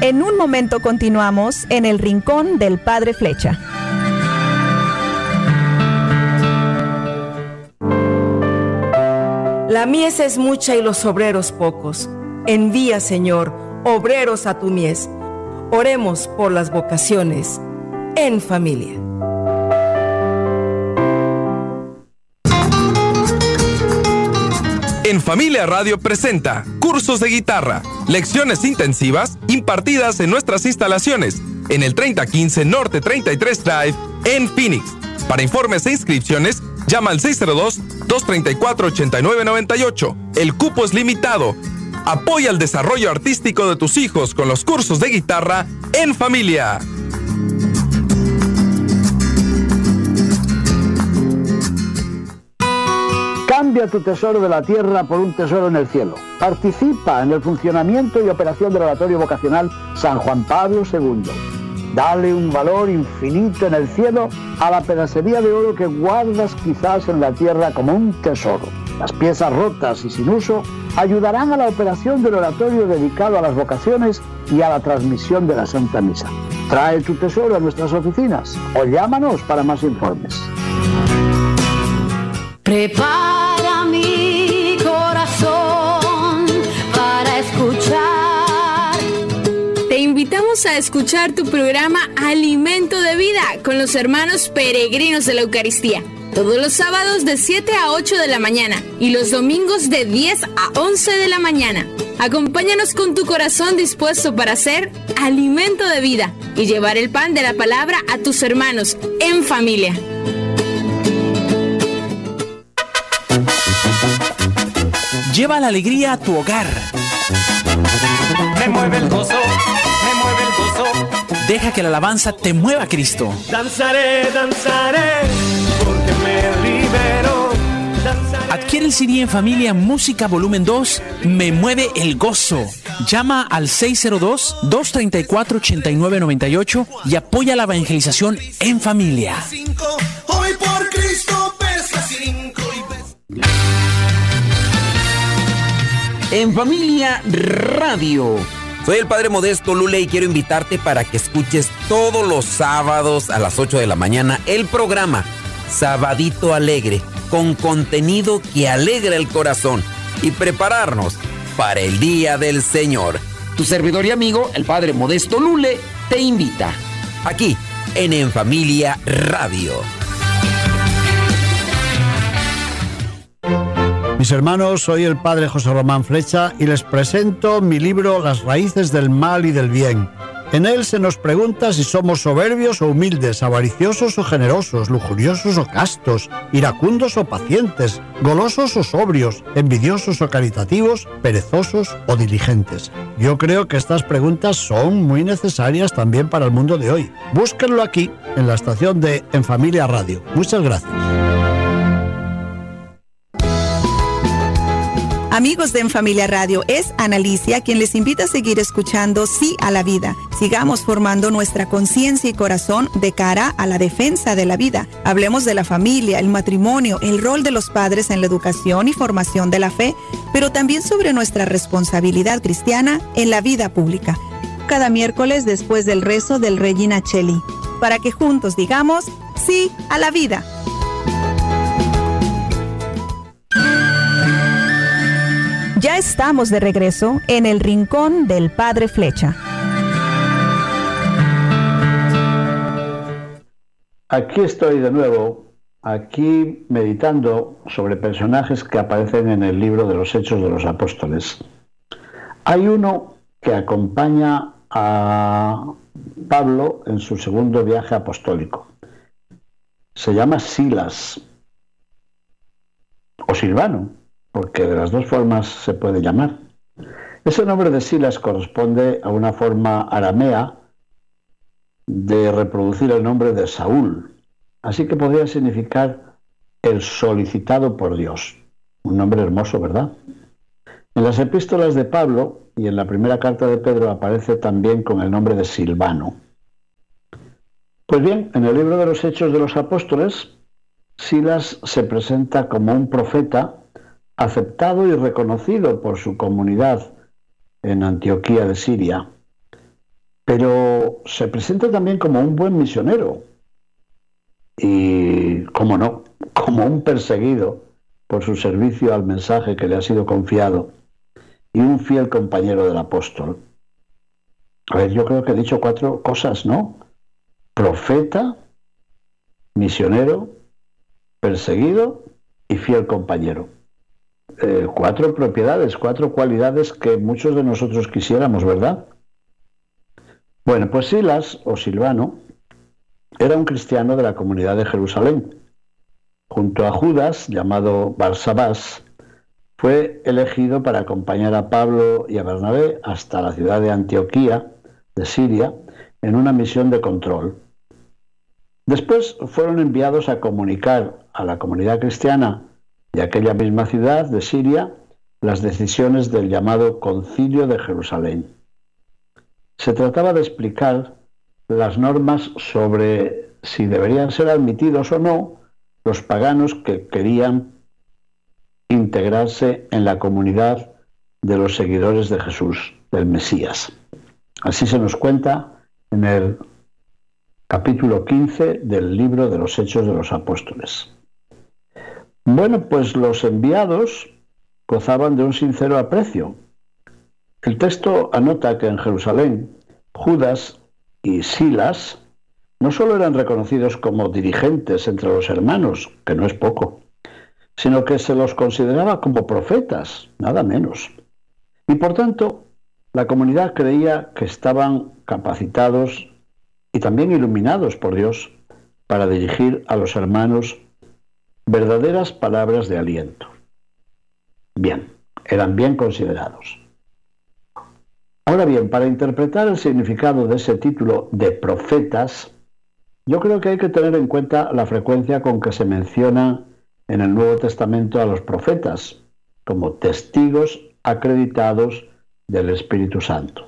En un momento continuamos en el Rincón del Padre Flecha. La mies es mucha y los obreros pocos. Envía, Señor, obreros a tu mies. Oremos por las vocaciones en familia. En Familia Radio presenta cursos de guitarra, lecciones intensivas impartidas en nuestras instalaciones en el 3015 Norte 33 Drive en Phoenix. Para informes e inscripciones, llama al 602-234-8998. El cupo es limitado. Apoya el desarrollo artístico de tus hijos con los cursos de guitarra en familia. Cambia tu tesoro de la tierra por un tesoro en el cielo. Participa en el funcionamiento y operación del Oratorio Vocacional San Juan Pablo II. Dale un valor infinito en el cielo a la pedacería de oro que guardas quizás en la tierra como un tesoro. Las piezas rotas y sin uso ayudarán a la operación del oratorio dedicado a las vocaciones y a la transmisión de la Santa Misa. Trae tu tesoro a nuestras oficinas o llámanos para más informes. Prepara mi corazón para escuchar. Te invitamos a escuchar tu programa Alimento de Vida con los hermanos peregrinos de la Eucaristía. Todos los sábados de 7 a 8 de la mañana y los domingos de 10 a 11 de la mañana. Acompáñanos con tu corazón dispuesto para ser alimento de vida y llevar el pan de la palabra a tus hermanos en familia. Lleva la alegría a tu hogar. Me mueve el gozo, me mueve el gozo. Deja que la alabanza te mueva a Cristo. Danzaré, danzaré, porque me libero. Danzaré. Adquiere el CD en familia Música Volumen 2, Me Mueve el Gozo. Llama al 602-234-8998 y apoya la evangelización en familia. Hoy por Cristo pesa 5 y pesa... En Familia Radio. Soy el Padre Modesto Lule y quiero invitarte para que escuches todos los sábados a las 8 de la mañana el programa Sabadito Alegre, con contenido que alegra el corazón y prepararnos para el Día del Señor. Tu servidor y amigo, el Padre Modesto Lule, te invita aquí en Familia Radio. Mis hermanos, soy el Padre José Román Flecha y les presento mi libro Las raíces del mal y del bien. En él se nos pregunta si somos soberbios o humildes, avariciosos o generosos, lujuriosos o castos, iracundos o pacientes, golosos o sobrios, envidiosos o caritativos, perezosos o diligentes. Yo creo que estas preguntas son muy necesarias también para el mundo de hoy. Búsquenlo aquí, en la estación de En Familia Radio. Muchas gracias. Amigos de En Familia Radio, es Ana Alicia quien les invita a seguir escuchando Sí a la Vida. Sigamos formando nuestra conciencia y corazón de cara a la defensa de la vida. Hablemos de la familia, el matrimonio, el rol de los padres en la educación y formación de la fe, pero también sobre nuestra responsabilidad cristiana en la vida pública. Cada miércoles después del rezo del Regina Coeli, para que juntos digamos Sí a la Vida. Ya estamos de regreso en el Rincón del Padre Flecha. Aquí estoy de nuevo, aquí meditando sobre personajes que aparecen en el libro de los Hechos de los Apóstoles. Hay uno que acompaña a Pablo en su segundo viaje apostólico. Se llama Silas o Silvano, porque de las dos formas se puede llamar. Ese nombre de Silas corresponde a una forma aramea de reproducir el nombre de Saúl, así que podría significar el solicitado por Dios. Un nombre hermoso, ¿verdad? En las epístolas de Pablo y en la primera carta de Pedro aparece también con el nombre de Silvano. Pues bien, en el libro de los Hechos de los Apóstoles, Silas se presenta como un profeta aceptado y reconocido por su comunidad en Antioquía de Siria. pero se presenta también como un buen misionero y, cómo no, como un perseguido por su servicio al mensaje que le ha sido confiado y un fiel compañero del apóstol. A ver, yo creo que he dicho 4 cosas, ¿no? Profeta, misionero, perseguido y fiel compañero. 4 propiedades, 4 cualidades que muchos de nosotros quisiéramos, ¿verdad? Bueno, pues Silas, o Silvano, era un cristiano de la comunidad de Jerusalén. Junto a Judas, llamado Barsabás, fue elegido para acompañar a Pablo y a Bernabé hasta la ciudad de Antioquía, de Siria, en una misión de control. Después fueron enviados a comunicar a la comunidad cristiana de aquella misma ciudad de Siria las decisiones del llamado Concilio de Jerusalén. Se trataba de explicar las normas sobre si deberían ser admitidos o no los paganos que querían integrarse en la comunidad de los seguidores de Jesús, del Mesías. Así se nos cuenta en el capítulo 15 del libro de los Hechos de los Apóstoles. Bueno, pues los enviados gozaban de un sincero aprecio. El texto anota que en Jerusalén, Judas y Silas no solo eran reconocidos como dirigentes entre los hermanos, que no es poco, sino que se los consideraba como profetas, nada menos. Y por tanto, la comunidad creía que estaban capacitados y también iluminados por Dios para dirigir a los hermanos verdaderas palabras de aliento. Bien, eran bien considerados. Ahora bien, para interpretar el significado de ese título de profetas, yo creo que hay que tener en cuenta la frecuencia con que se menciona en el Nuevo Testamento a los profetas como testigos acreditados del Espíritu Santo.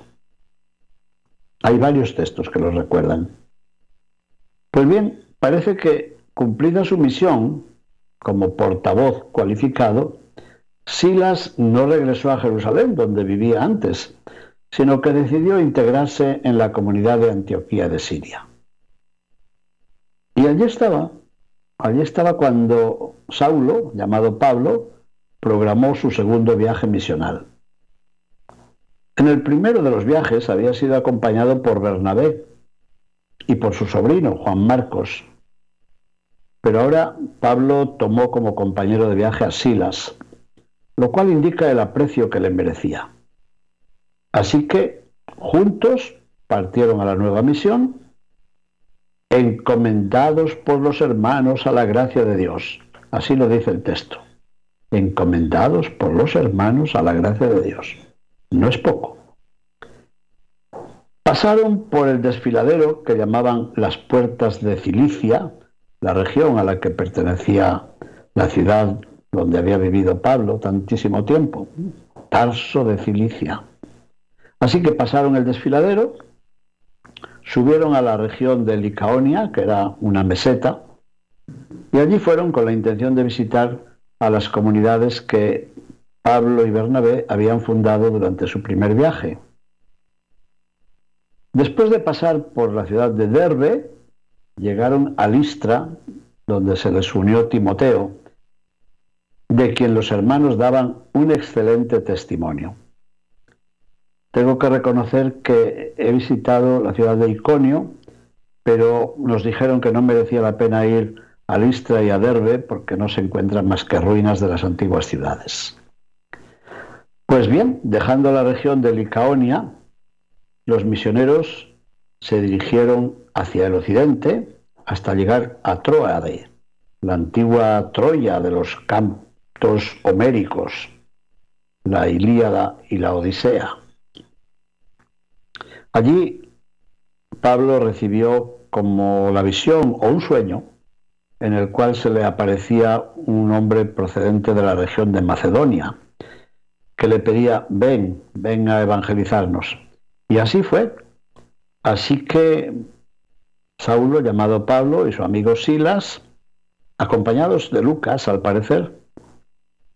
Hay varios textos que los recuerdan. Pues bien, parece que, cumplida su misión como portavoz cualificado, Silas no regresó a Jerusalén, donde vivía antes, sino que decidió integrarse en la comunidad de Antioquía de Siria. Y allí estaba cuando Saulo, llamado Pablo, programó su segundo viaje misional. En el primero de los viajes había sido acompañado por Bernabé y por su sobrino, Juan Marcos. Pero ahora Pablo tomó como compañero de viaje a Silas, lo cual indica el aprecio que le merecía. Así que juntos partieron a la nueva misión, encomendados por los hermanos a la gracia de Dios. Así lo dice el texto. Encomendados por los hermanos a la gracia de Dios. No es poco. Pasaron por el desfiladero que llamaban las puertas de Cilicia, la región a la que pertenecía la ciudad donde había vivido Pablo tantísimo tiempo, Tarso de Cilicia. Así que pasaron el desfiladero, subieron a la región de Licaonia, que era una meseta, y allí fueron con la intención de visitar a las comunidades que Pablo y Bernabé habían fundado durante su primer viaje. Después de pasar por la ciudad de Derbe, llegaron a Listra, donde se les unió Timoteo, de quien los hermanos daban un excelente testimonio. Tengo que reconocer que he visitado la ciudad de Iconio, pero nos dijeron que no merecía la pena ir a Listra y a Derbe porque no se encuentran más que ruinas de las antiguas ciudades. Pues bien, dejando la región de Licaonia, los misioneros se dirigieron hacia el occidente hasta llegar a Tróade, la antigua Troya de los cantos homéricos, la Ilíada y la Odisea. Allí Pablo recibió como la visión o un sueño en el cual se le aparecía un hombre procedente de la región de Macedonia que le pedía, ven a evangelizarnos. Y así fue. Así que Saulo, llamado Pablo, y su amigo Silas, acompañados de Lucas, al parecer,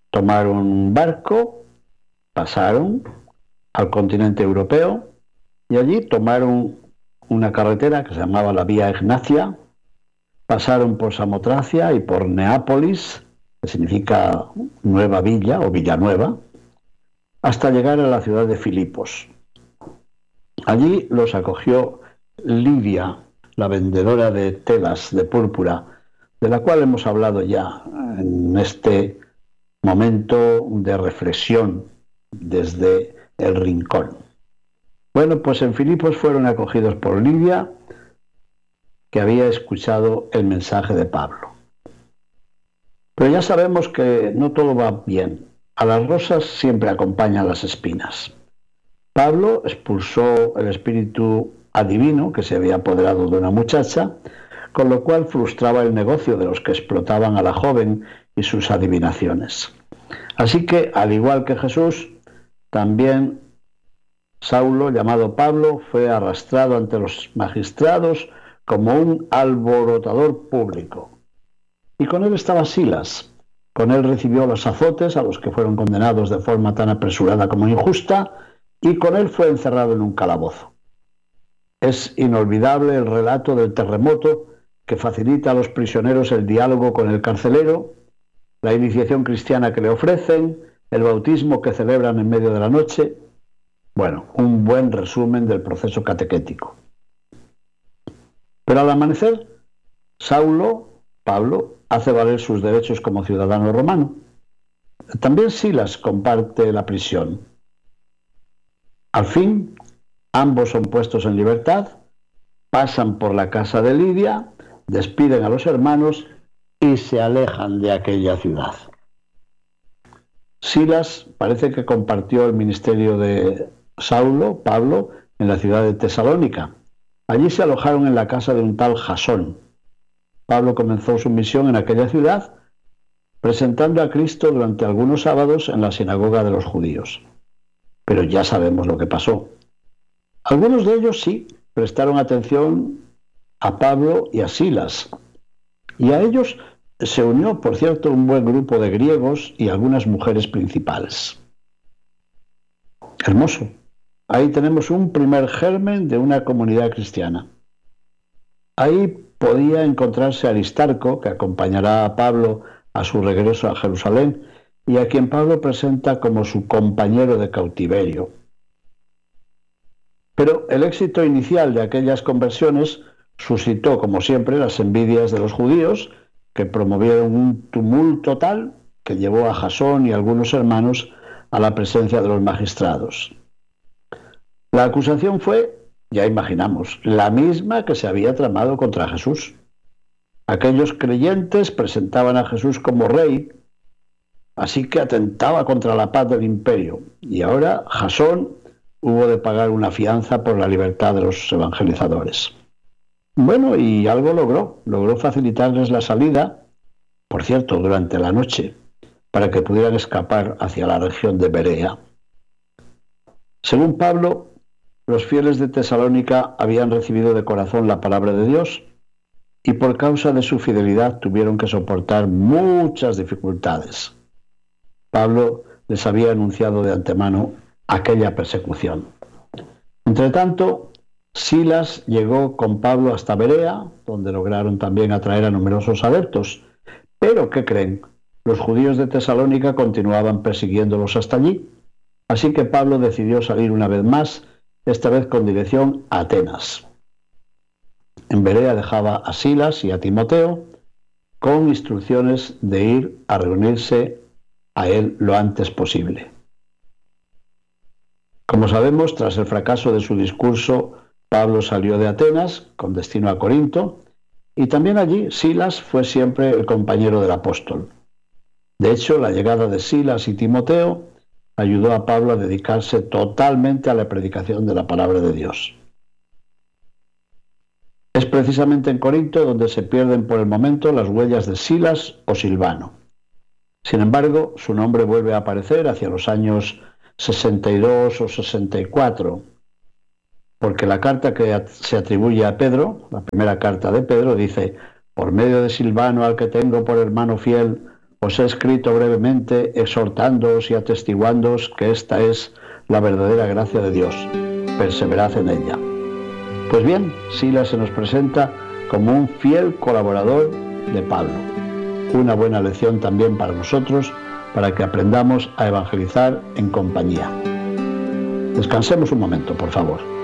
tomaron un barco, pasaron al continente europeo, y allí tomaron una carretera que se llamaba la Vía Egnacia, pasaron por Samotracia y por Neápolis, que significa nueva villa o Villanueva, hasta llegar a la ciudad de Filipos. Allí los acogió Lidia, la vendedora de telas de púrpura, de la cual hemos hablado ya en este momento de reflexión desde el rincón. Bueno, pues en Filipos fueron acogidos por Lidia, que había escuchado el mensaje de Pablo. Pero ya sabemos que no todo va bien. A las rosas siempre acompañan las espinas. Pablo expulsó el espíritu adivino que se había apoderado de una muchacha, con lo cual frustraba el negocio de los que explotaban a la joven y sus adivinaciones. Así que, al igual que Jesús, también Saulo, llamado Pablo, fue arrastrado ante los magistrados como un alborotador público. Y con él estaba Silas. Con él recibió los azotes a los que fueron condenados de forma tan apresurada como injusta, y con él fue encerrado en un calabozo. Es inolvidable el relato del terremoto que facilita a los prisioneros el diálogo con el carcelero, la iniciación cristiana que le ofrecen, el bautismo que celebran en medio de la noche. Bueno, un buen resumen del proceso catequético. Pero al amanecer, Pablo, hace valer sus derechos como ciudadano romano. También Silas comparte la prisión. Al fin, ambos son puestos en libertad, pasan por la casa de Lidia, despiden a los hermanos y se alejan de aquella ciudad. Silas parece que compartió el ministerio de Pablo, en la ciudad de Tesalónica. Allí se alojaron en la casa de un tal Jasón. Pablo comenzó su misión en aquella ciudad, presentando a Cristo durante algunos sábados en la sinagoga de los judíos. Pero ya sabemos lo que pasó. Algunos de ellos sí prestaron atención a Pablo y a Silas, y a ellos se unió, por cierto, un buen grupo de griegos y algunas mujeres principales. Hermoso. Ahí tenemos un primer germen de una comunidad cristiana. Ahí podía encontrarse Aristarco, que acompañará a Pablo a su regreso a Jerusalén, y a quien Pablo presenta como su compañero de cautiverio. Pero el éxito inicial de aquellas conversiones suscitó, como siempre, las envidias de los judíos, que promovieron un tumulto tal que llevó a Jasón y algunos hermanos a la presencia de los magistrados. La acusación fue, ya imaginamos, la misma que se había tramado contra Jesús. Aquellos creyentes presentaban a Jesús como rey, así que atentaba contra la paz del imperio. Y ahora Jasón hubo de pagar una fianza por la libertad de los evangelizadores. Bueno, y algo logró facilitarles la salida, por cierto, durante la noche, para que pudieran escapar hacia la región de Berea. Según Pablo, los fieles de Tesalónica habían recibido de corazón la palabra de Dios y por causa de su fidelidad tuvieron que soportar muchas dificultades. Pablo les había anunciado de antemano aquella persecución. Entretanto, Silas llegó con Pablo hasta Berea, donde lograron también atraer a numerosos adeptos. Pero, ¿qué creen? Los judíos de Tesalónica continuaban persiguiéndolos hasta allí, así que Pablo decidió salir una vez más, esta vez con dirección a Atenas. En Berea dejaba a Silas y a Timoteo, con instrucciones de ir a reunirse a él lo antes posible. Como sabemos, tras el fracaso de su discurso, Pablo salió de Atenas con destino a Corinto, y también allí Silas fue siempre el compañero del apóstol. De hecho, la llegada de Silas y Timoteo ayudó a Pablo a dedicarse totalmente a la predicación de la palabra de Dios. Es precisamente en Corinto donde se pierden por el momento las huellas de Silas o Silvano. Sin embargo, su nombre vuelve a aparecer hacia los años 62 o 64, porque la carta que se atribuye a Pedro, la primera carta de Pedro, dice: por medio de Silvano, al que tengo por hermano fiel, os he escrito brevemente, exhortándoos y atestiguándoos que esta es la verdadera gracia de Dios. perseverad en ella. Pues bien, Silas se nos presenta como un fiel colaborador de Pablo. Una buena lección también para nosotros, para que aprendamos a evangelizar en compañía. Descansemos un momento, por favor.